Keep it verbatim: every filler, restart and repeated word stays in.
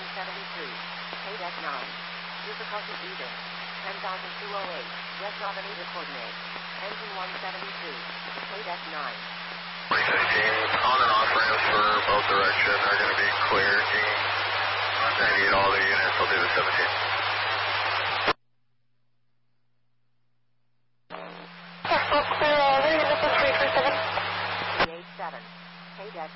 one seventy-two. K-Deck nine. Difficulty even. ten thousand two hundred eight. West Avenida coordinate. Engine one seventy-two. K-Deck nine. three fifteen, on and off ramps for both directions are going to be clear. I need all the units, I'll do the seventeen. three eight seven. K-Deck